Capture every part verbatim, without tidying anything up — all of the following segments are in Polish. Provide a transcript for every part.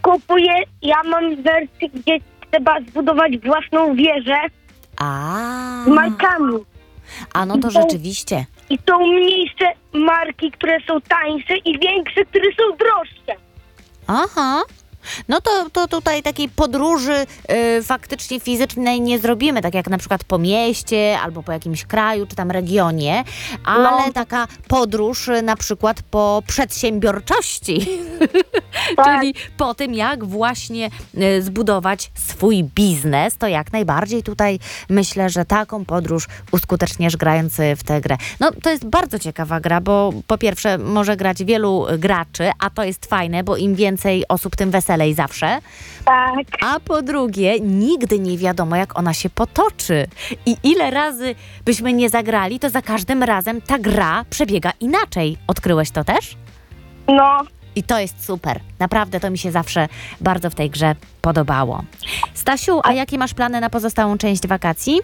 kupuję, ja mam wersję, gdzie trzeba zbudować własną wieżę A, z markami. a no to rzeczywiście. I są mniejsze marki, które są tańsze i większe, które są droższe. Aha. No to, to tutaj takiej podróży y, faktycznie fizycznej nie zrobimy, tak jak na przykład po mieście albo po jakimś kraju czy tam regionie, ale No. taka podróż y, na przykład po przedsiębiorczości, Tak. czyli po tym, jak właśnie y, zbudować swój biznes, to jak najbardziej tutaj myślę, że taką podróż uskuteczniesz grając y, w tę grę. No to jest bardzo ciekawa gra, bo po pierwsze może grać wielu graczy, a to jest fajne, bo im więcej osób, tym weselej zawsze. Tak. A po drugie, nigdy nie wiadomo, jak ona się potoczy. I ile razy byśmy nie zagrali, to za każdym razem ta gra przebiega inaczej. Odkryłeś to też? No, I to jest super. Naprawdę to mi się zawsze bardzo w tej grze podobało. Stasiu, a jakie masz plany na pozostałą część wakacji?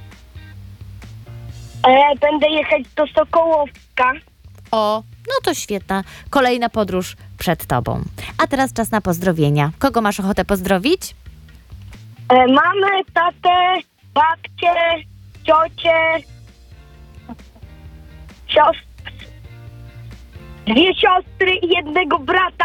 e, będę jechać do Sokołowska. O, no to świetna. Kolejna podróż przed tobą. A teraz czas na pozdrowienia. Kogo masz ochotę pozdrowić? E, mamę, tatę, babcię, ciocię, siostr, dwie siostry i jednego brata.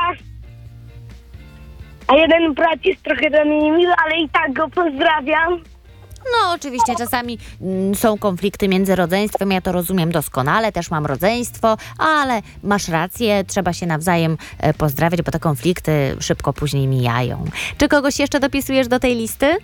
A jeden brat jest trochę do mnie niemiły, ale i tak go pozdrawiam. No, oczywiście czasami mm, są konflikty między rodzeństwem, ja to rozumiem doskonale, też mam rodzeństwo, ale masz rację, trzeba się nawzajem e, pozdrawiać, bo te konflikty szybko później mijają. Czy kogoś jeszcze dopisujesz do tej listy?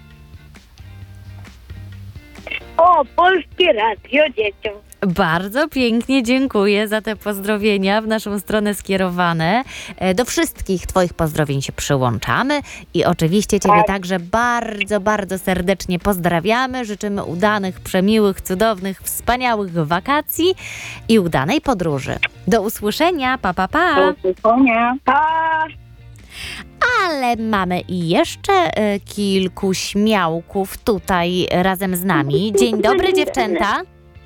O, Polskie Radio dzieciom. Bardzo pięknie dziękuję za te pozdrowienia w naszą stronę skierowane. E, Do wszystkich twoich pozdrowień się przyłączamy i oczywiście ciebie Tak. także bardzo, bardzo serdecznie pozdrawiamy. Życzymy udanych, przemiłych, cudownych, wspaniałych wakacji i udanej podróży. Do usłyszenia, pa, pa, pa. Pa! Ale mamy i jeszcze e, kilku śmiałków tutaj razem z nami. Dzień dobry, dziewczęta.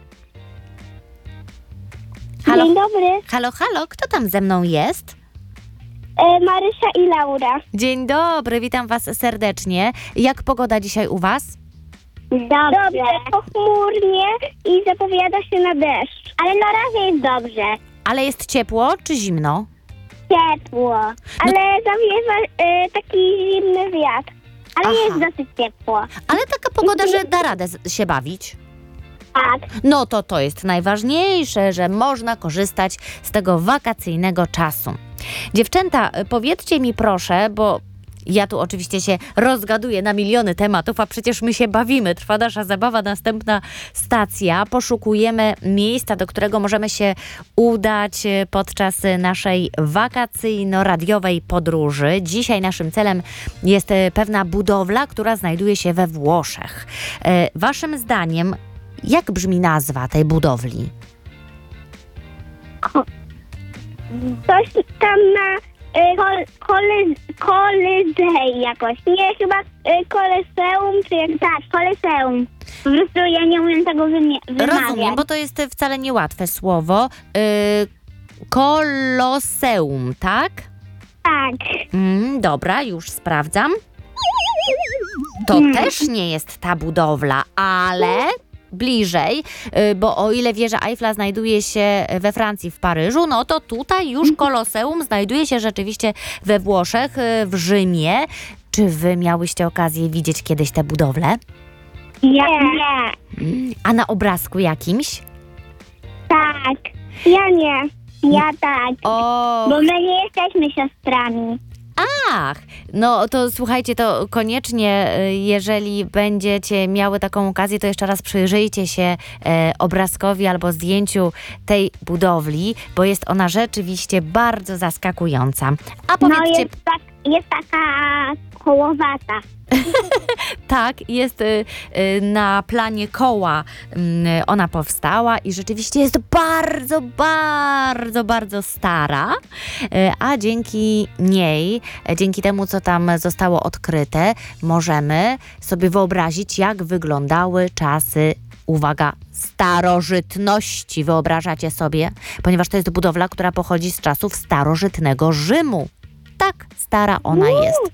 Halo, Dzień dobry, halo, halo, kto tam ze mną jest? e, Marysia i Laura. Dzień dobry, witam was serdecznie. Jak pogoda dzisiaj u was? Dobrze. Pochmurnie i zapowiada się na deszcz. Ale na razie jest dobrze. Ale jest ciepło czy zimno? Ciepło. Ale zawiewa e, taki zimny wiatr. Ale Aha. jest dosyć ciepło. Ale taka pogoda, że da radę z- się bawić. Tak. No to to jest najważniejsze, że można korzystać z tego wakacyjnego czasu. Dziewczęta, powiedzcie mi proszę, bo ja tu oczywiście się rozgaduję na miliony tematów, a przecież my się bawimy. Trwa nasza zabawa, następna stacja. Poszukujemy miejsca, do którego możemy się udać e, podczas naszej wakacyjno-radiowej podróży. Dzisiaj naszym celem jest e, pewna budowla, która znajduje się we Włoszech. E, Waszym zdaniem, jak brzmi nazwa tej budowli? Coś tam na e, kol, kole, kolizei jakoś. Nie, chyba e, koleseum, czy jak tak, koleseum. Po prostu ja nie umiem tego wymie- wymawiać. Rozumiem, bo to jest e, wcale niełatwe słowo. Y, Koloseum, tak? Tak. Mm, dobra, już sprawdzam. To Hmm. też nie jest ta budowla, ale bliżej, y, bo o ile wieża Eiffla znajduje się we Francji, w Paryżu, no to tutaj już Koloseum znajduje się rzeczywiście we Włoszech, y, w Rzymie. Czy wy miałyście okazję widzieć kiedyś tę budowlę? Ja nie. Mm, A na obrazku jakimś? Tak. Ja nie. Ja tak. O, Bo my nie jesteśmy siostrami. Ach, no to słuchajcie, to koniecznie, y, jeżeli będziecie miały taką okazję, to jeszcze raz przyjrzyjcie się e, obrazkowi albo zdjęciu tej budowli, bo jest ona rzeczywiście bardzo zaskakująca. A No powiedzcie, jest, tak, jest taka kołowata. tak, jest y, y, na planie koła mm, ona powstała i rzeczywiście jest bardzo, bardzo, bardzo stara, Y, a dzięki niej, y, dzięki temu, co tam zostało odkryte, możemy sobie wyobrazić, jak wyglądały czasy, uwaga, starożytności. Wyobrażacie sobie? Ponieważ to jest budowla, która pochodzi z czasów starożytnego Rzymu. Tak stara ona jest.